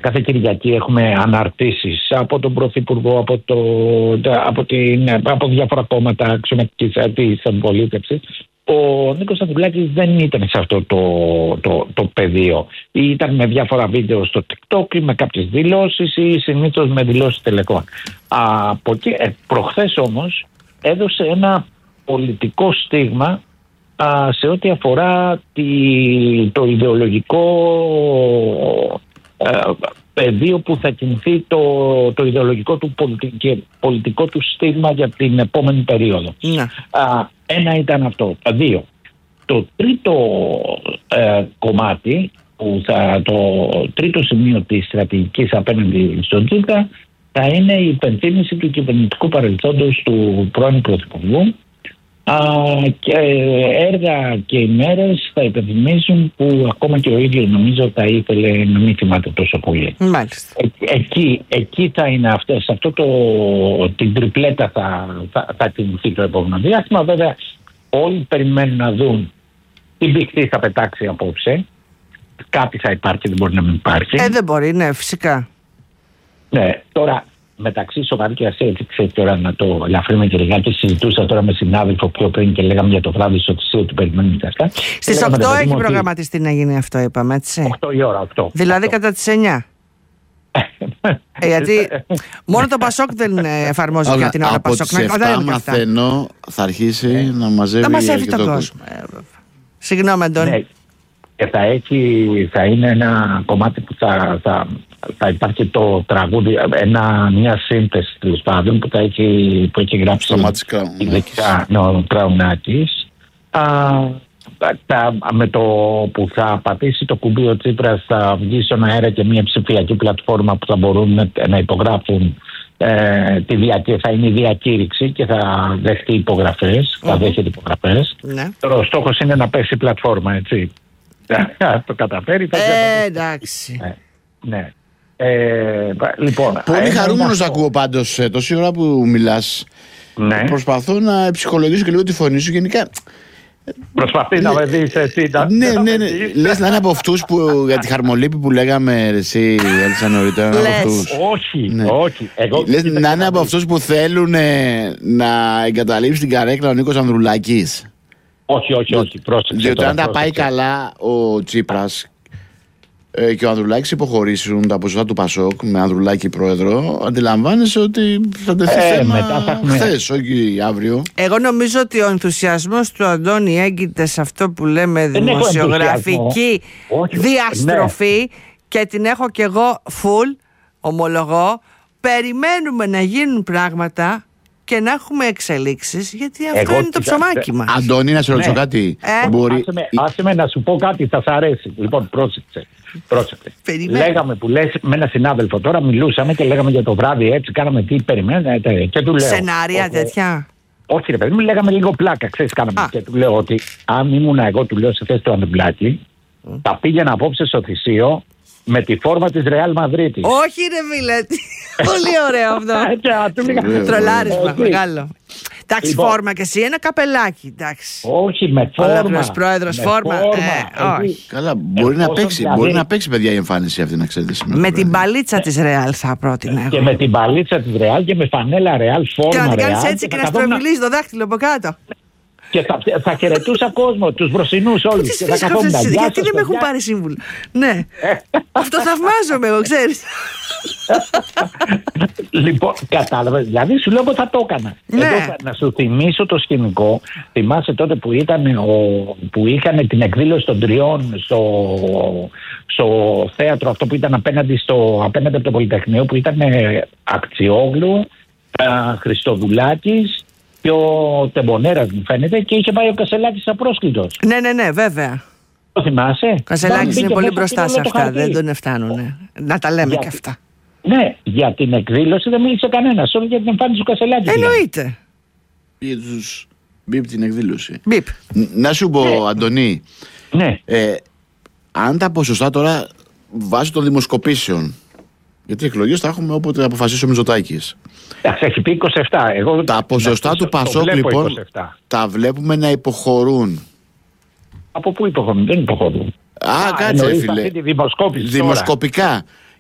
κάθε Κυριακή έχουμε αναρτήσεις από τον Πρωθυπουργό, από διάφορα κόμματα αξιωματικής αντιπολίτευσης. Ο Νίκος Ανδρουλάκης δεν ήταν σε αυτό το πεδίο. Ήταν με διάφορα βίντεο στο TikTok ή με κάποιες δηλώσεις ή συνήθως με δηλώσεις τελεκών. Προχθές όμως έδωσε ένα πολιτικό στίγμα σε ό,τι αφορά το ιδεολογικό πεδίο που θα κινηθεί το ιδεολογικό του πολιτικό του στίγμα για την επόμενη περίοδο. Ένα ήταν αυτό. Δύο. Το τρίτο κομμάτι, το τρίτο σημείο της στρατηγικής απέναντι στον Τσίπρα, θα είναι η υπενθύμηση του κυβερνητικού παρελθόντος του πρώην Πρωθυπουργού, και έργα και ημέρες θα υπενθυμίσουν που ακόμα και ο ίδιος νομίζω θα ήθελε να μην θυμάται τόσο πολύ. Μάλιστα. Εκεί θα είναι αυτές, την τριπλέτα θα κινηθεί το επόμενο διάστημα. Βέβαια όλοι περιμένουν να δουν τι μπιχτή θα πετάξει απόψε. Κάτι θα υπάρχει, δεν μπορεί να μην υπάρχει. Δεν μπορεί, ναι, φυσικά. Ναι, τώρα μεταξύ σοβαρή και ασία, έτσι ξέρετε τώρα να το ελαφρύνουμε και λιγάκι. Συζητούσα τώρα με συνάδελφο πιο πριν και λέγαμε για το βράδυ στο Οτυσσείο ότι περιμένουμε και αυτά. Στις 8 έχει προγραμματιστεί να γίνει αυτό, είπαμε, έτσι. 8 η ώρα, 8. Δηλαδή κατά τις 9. Γιατί μόνο το Πασόκ δεν εφαρμόζει πια την ώρα Πασόκ. Από τις 7 μαθαίνω θα αρχίσει να μαζεύει τον κόσμο. Συγγνώμη, Αντώνη. Ναι. Και θα είναι ένα κομμάτι που θα υπάρχει το τραγούδι, μια σύνθεση τέλος πάντων που έχει γράψει ειδικά ο Κραουνάκης. Με το που θα πατήσει το κουμπί ο Τσίπρας θα βγει στον αέρα και μια ψηφιακή πλατφόρμα που θα μπορούν να υπογράφουν θα είναι η διακήρυξη και θα δεχτεί υπογραφές, θα δέχεται υπογραφές. Τώρα ο στόχος είναι να πέσει η πλατφόρμα, έτσι. Το καταφέρει. Εντάξει. Ναι. Λοιπόν, πολύ χαρούμενος ακούω πάντως τόση ώρα που μιλάς. Ναι. Προσπαθώ να ψυχολογήσω και λίγο τη φωνή σου γενικά. Προσπαθείς να με δεις εσύ. Ναι. Λες να είναι από αυτούς που για τη Χαρμολύπη που λέγαμε εσύ έλυσα νωρίτερα. Όχι. Λες να είναι από αυτούς που θέλουν να εγκαταλείψει την καρέκλα ο Νίκος Ανδρουλάκης. Όχι. Διότι αν τα πάει καλά ο Τσίπρας και ο Ανδρουλάκης υποχωρήσουν τα ποσοστά του Πασόκ με Ανδρουλάκη πρόεδρο, αντιλαμβάνεσαι ότι θα τεθεί θέμα χθες, όχι αύριο. Εγώ νομίζω ότι ο ενθουσιασμός του Αντώνη έγκυται σε αυτό που λέμε δημοσιογραφική διαστροφή και την έχω κι εγώ full, ομολογώ. Περιμένουμε να γίνουν πράγματα και να έχουμε εξελίξεις, γιατί αυτό είναι το ψωμάκι μας. Αντώνη, να σε ρωτήσω κάτι. Άσε με να σου πω κάτι, θα σ' αρέσει. Λοιπόν, πρόσεξε. Λέγαμε που λες με ένα συνάδελφο τώρα, μιλούσαμε και λέγαμε για το βράδυ έτσι, κάναμε τι περιμένετε και του λέω. Σενάρια τέτοια. Όχι ρε παιδί μου, λέγαμε λίγο πλάκα, ξέρεις, κάναμε και του λέω ότι αν ήμουν εγώ, του λέω σε θέση του Ανδρουλάκη, θα πήγαινα απόψε στο Θησίο με τη φόρμα της Ρεάλ Μαδρίτης. Όχι ρε φίλε, πολύ ωραίο αυτό. Τρολάρισμα, μεγάλο. Εντάξει, φόρμα και εσύ, ένα καπελάκι, εντάξει. Όχι, με φόρμα. Ολόκληρος πρόεδρος, φόρμα. Όχι. Καλά, μπορεί να παίξει παιδιά η εμφάνιση αυτή, να ξέρετε σήμερα. Με την παλίτσα της Ρεάλ θα πρότεινα. Και με την παλίτσα της Ρεάλ και με φανέλα Ρεάλ, φόρμα Ρεάλ. Και να την κάνεις έτσι και να στροβιλείς το δάχτυλο από κάτω. Και θα χαιρετούσα κόσμο, τους μπροσινούς όλους. Γιατί δεν με έχουν πάρει σύμβουλο. Ναι. Αυτό θαυμάζομαι εγώ, ξέρεις. Λοιπόν, κατάλαβες. Δηλαδή σου λέω πως θα το έκανα. Να σου θυμίσω το σκηνικό. Θυμάσαι τότε που είχαν την εκδήλωση των τριών στο θέατρο αυτό που ήταν απέναντι από το Πολυτεχνείο, που ήταν Ακτιόγλου, Χριστοδουλάκης και ο Τεμπονέρας μου φαίνεται, και είχε πάει ο Κασελάκης απρόσκλητος. Ναι, βέβαια. Το θυμάσαι? Ο Κασελάκης είναι πολύ μπροστά σε αυτά, δεν τον φτάνουν. Να τα λέμε και αυτά. Ναι, για την εκδήλωση δεν μίλησε κανένας, όλο για την εμφάνιση του Κασελάκη. Εννοείται. Για τους μπιπ την εκδήλωση. Μπιπ. Να σου πω, Αντωνή. Ναι. Αν τα ποσοστά τώρα βάσει των δημοσκοπήσεων, γιατί εκλογές θα έχουμε όποτε αποφασίσει ο Μητσοτάκης. Έχει πει 27. Τα ποσοστά του Πασόκ λοιπόν 27. Τα βλέπουμε να υποχωρούν. Από πού υποχωρούν? Δεν υποχωρούν. Κάτσε φίλε. Δημοσκοπικά. Δημοσκοπικά.